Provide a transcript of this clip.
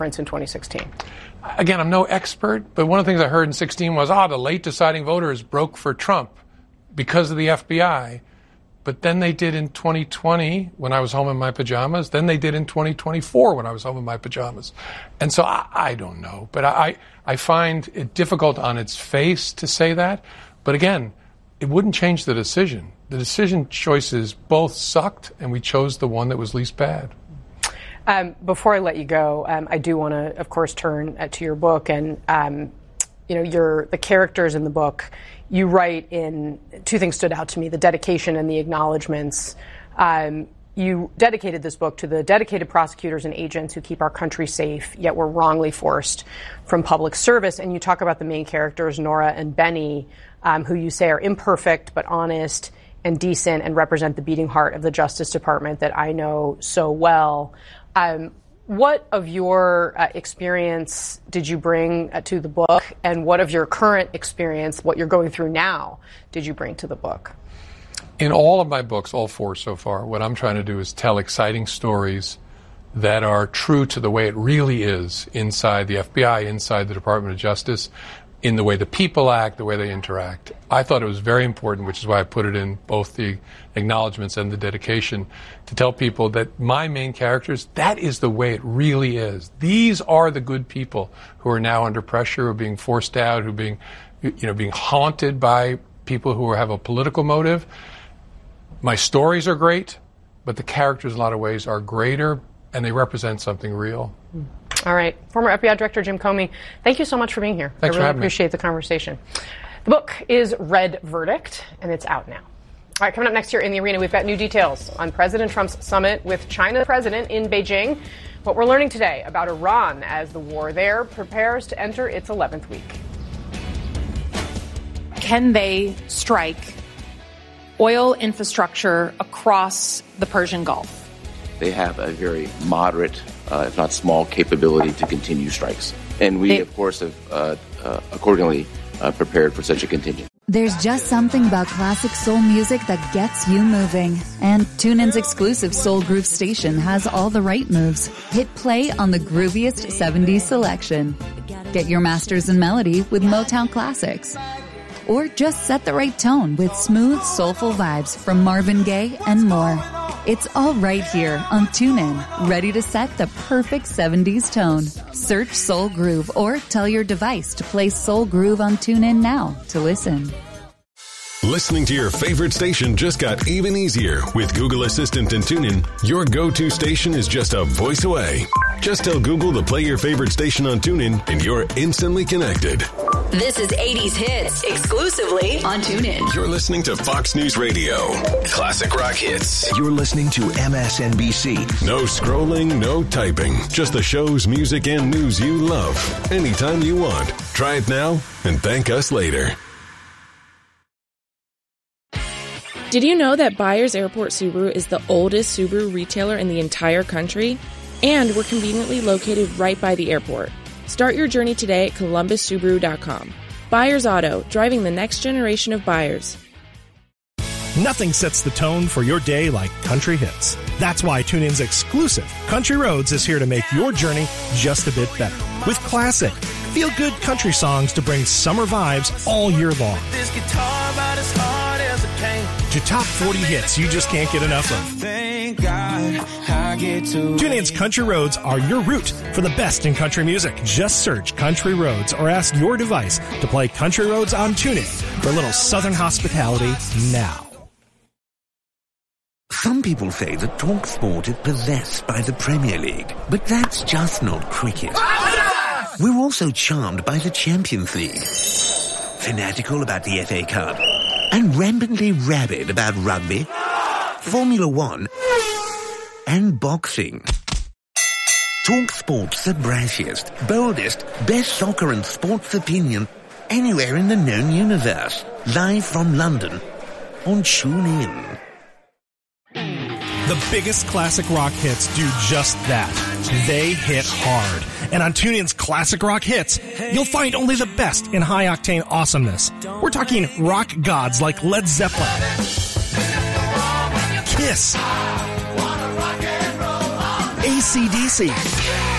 in 2016? Again, I'm no expert, but one of the things I heard in 2016 was, the late deciding voters broke for Trump because of the FBI. But then they did in 2020 when I was home in my pajamas. Then they did in 2024 when I was home in my pajamas. And so I don't know. But I find it difficult on its face to say that. But again, it wouldn't change the decision. The decision choices both sucked, and we chose the one that was least bad. Before I let you go, I do want to, of course, turn to your book. And, the characters in the book, you write in, two things stood out to me, the dedication and the acknowledgments. You dedicated this book to the dedicated prosecutors and agents who keep our country safe, yet were wrongly forced from public service. And you talk about the main characters, Nora and Benny, who you say are imperfect but honest and decent and represent the beating heart of the Justice Department that I know so well. What of your experience did you bring to the book, and what of your current experience, what you're going through now, did you bring to the book? In all of my books, all four so far, what I'm trying to do is tell exciting stories that are true to the way it really is inside the FBI, inside the Department of Justice, in the way the people act, the way they interact. I thought it was very important, which is why I put it in both the acknowledgments and the dedication, to tell people that my main characters, that is the way it really is. These are the good people who are now under pressure, who are being forced out, who are being haunted by people who have a political motive. My stories are great, but the characters in a lot of ways are greater, and they represent something real. All right. Former FBI Director Jim Comey, thank you so much for being here. Thanks for having me. I really appreciate the conversation. The book is Red Verdict, and it's out now. All right, coming up next here in the arena, we've got new details on President Trump's summit with China's president in Beijing. What we're learning today about Iran as the war there prepares to enter its 11th week. Can they strike oil infrastructure across the Persian Gulf? They have a very moderate, if not small, capability to continue strikes. And we, of course, have accordingly prepared for such a contingent. There's just something about classic soul music that gets you moving. And TuneIn's exclusive Soul Groove station has all the right moves. Hit play on the grooviest 70s selection. Get your masters in melody with Motown Classics. Or just set the right tone with smooth, soulful vibes from Marvin Gaye and more. It's all right here on TuneIn, ready to set the perfect 70s tone. Search Soul Groove or tell your device to play Soul Groove on TuneIn now to listen. Listening to your favorite station just got even easier. With Google Assistant and TuneIn, your go-to station is just a voice away. Just tell Google to play your favorite station on TuneIn and you're instantly connected. This is 80s Hits, exclusively on TuneIn. You're listening to Fox News Radio. Classic rock hits. You're listening to MSNBC. No scrolling, no typing. Just the shows, music, and news you love. Anytime you want. Try it now and thank us later. Did you know that Byers Airport Subaru is the oldest Subaru retailer in the entire country? And we're conveniently located right by the airport. Start your journey today at ColumbusSubaru.com. Byers Auto, driving the next generation of buyers. Nothing sets the tone for your day like country hits. That's why TuneIn's exclusive Country Roads is here to make your journey just a bit better. With classic, feel-good country songs to bring summer vibes all year long. This guitar about as hard as it came. To top 40 hits you just can't get enough of. Thank God I get to TuneIn's Country Roads are your route for the best in country music. Just search Country Roads or ask your device to play Country Roads on TuneIn for a little Southern hospitality now. Some people say that TalkSport is possessed by the Premier League, but that's just not cricket. We're also charmed by the Champions League, fanatical about the FA Cup, and rampantly rabid about rugby, Formula One, and boxing. TalkSport's the brashiest, boldest, best soccer and sports opinion anywhere in the known universe. Live from London on TuneIn. The biggest classic rock hits do just that. They hit hard. And on TuneIn's Classic Rock Hits, you'll find only the best in high-octane awesomeness. We're talking rock gods like Led Zeppelin, Kiss, AC/DC,